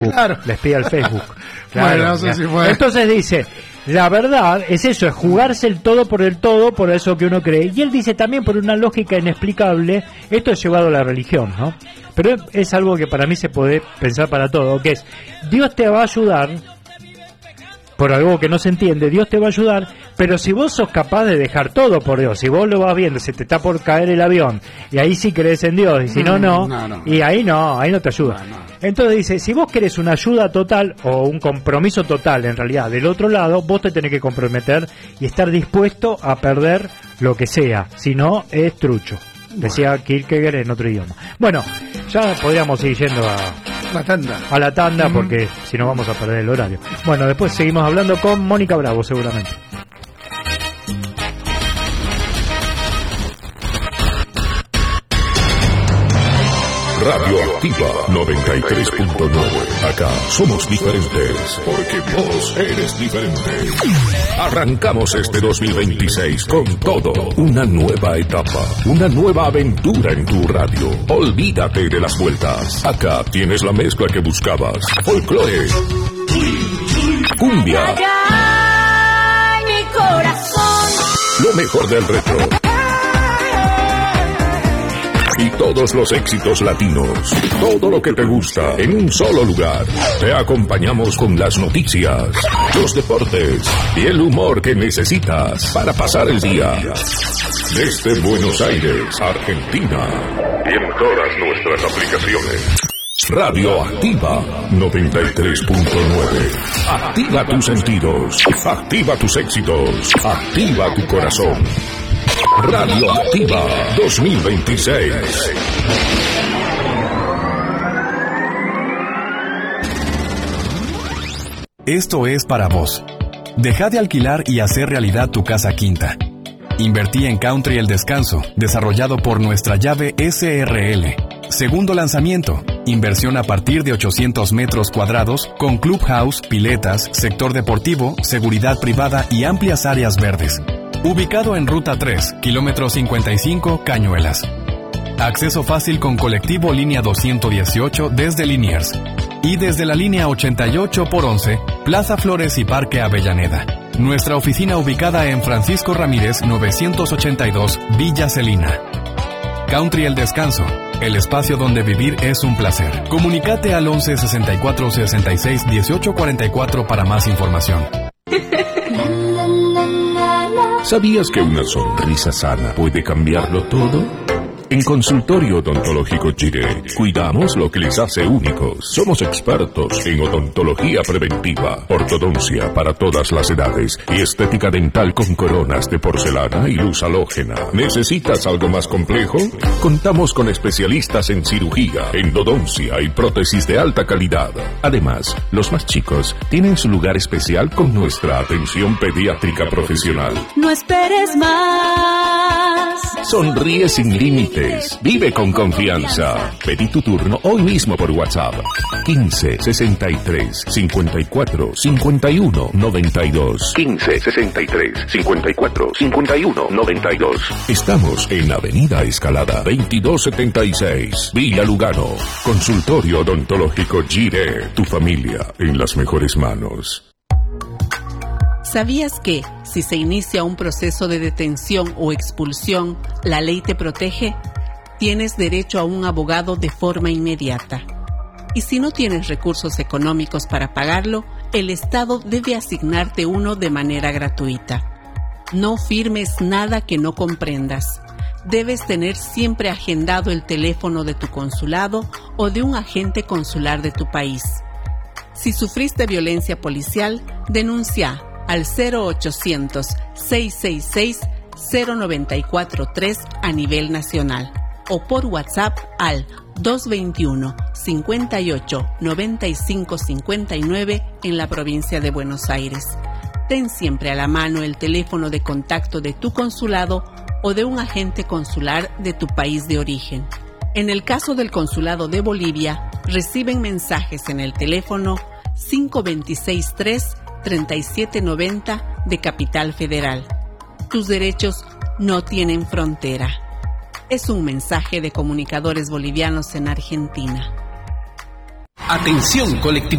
Claro. Le espía el Facebook. Claro, bueno, no sé si fue. Entonces dice, la verdad es eso, es jugarse el todo, por eso que uno cree. Y él dice también, por una lógica inexplicable, esto es llevado a la religión, ¿no? Pero es algo que para mí se puede pensar para todo, que es, Dios te va a ayudar, por algo que no se entiende, Dios te va a ayudar, pero si vos sos capaz de dejar todo por Dios, si vos lo vas viendo, se te está por caer el avión, y ahí sí crees en Dios, y si no, y ahí no te ayuda. Entonces dice, si vos querés una ayuda total, o un compromiso total en realidad, del otro lado, vos te tenés que comprometer y estar dispuesto a perder lo que sea, si no, es trucho. Decía Kierkegaard en otro idioma. Bueno, ya podríamos ir yendo a la tanda porque si no vamos a perder el horario. Bueno, después seguimos hablando con Mónica Bravo seguramente. Radioactiva 93.9. Acá somos diferentes, porque vos eres diferente. Arrancamos este 2026 con todo. Una nueva etapa, una nueva aventura en tu radio. Olvídate de las vueltas. Acá tienes la mezcla que buscabas. Folclore, cumbia, mi corazón, lo mejor del retro y todos los éxitos latinos. Todo lo que te gusta en un solo lugar. Te acompañamos con las noticias, los deportes y el humor que necesitas para pasar el día. Desde Buenos Aires, Argentina, y en todas nuestras aplicaciones. Radioactiva 93.9. Activa tus sentidos, activa tus éxitos, activa tu corazón. Radioactiva 2026. Esto es para vos. Deja de alquilar y hacer realidad tu casa quinta. Invertí en Country El Descanso, desarrollado por Nuestra Llave SRL. Segundo lanzamiento, inversión a partir de 800 metros cuadrados, con clubhouse, piletas, sector deportivo, seguridad privada y amplias áreas verdes. Ubicado en Ruta 3, kilómetro 55, Cañuelas. Acceso fácil con colectivo línea 218 desde Liniers. Y desde la línea 88 por 11, Plaza Flores y Parque Avellaneda. Nuestra oficina ubicada en Francisco Ramírez 982, Villa Celina. Country El Descanso, el espacio donde vivir es un placer. Comunicate al 11 64 66 18 44 para más información. ¿Sabías que una sonrisa sana puede cambiarlo todo? En Consultorio Odontológico Chile, cuidamos lo que les hace únicos. Somos expertos en odontología preventiva, ortodoncia para todas las edades y estética dental con coronas de porcelana y luz halógena. ¿Necesitas algo más complejo? Contamos con especialistas en cirugía, endodoncia y prótesis de alta calidad. Además, los más chicos tienen su lugar especial con nuestra atención pediátrica profesional. No esperes más. Sonríe sin límites. Vive con confianza. Pedí tu turno hoy mismo por WhatsApp. 15 63 54 51 92. 15 63 54 51 92. Estamos en Avenida Escalada 2276, Villa Lugano. Consultorio Odontológico Gire. Tu familia en las mejores manos. ¿Sabías que, si se inicia un proceso de detención o expulsión, la ley te protege? Tienes derecho a un abogado de forma inmediata. Y si no tienes recursos económicos para pagarlo, el Estado debe asignarte uno de manera gratuita. No firmes nada que no comprendas. Debes tener siempre agendado el teléfono de tu consulado o de un agente consular de tu país. Si sufriste violencia policial, denuncia al 0800-666-0943 a nivel nacional o por WhatsApp al 221 58 95 59 en la provincia de Buenos Aires. Ten siempre a la mano el teléfono de contacto de tu consulado o de un agente consular de tu país de origen. En el caso del Consulado de Bolivia, reciben mensajes en el teléfono 5263-3790 de Capital Federal. Tus derechos no tienen frontera. Es un mensaje de Comunicadores Bolivianos en Argentina. Atención, colectividad.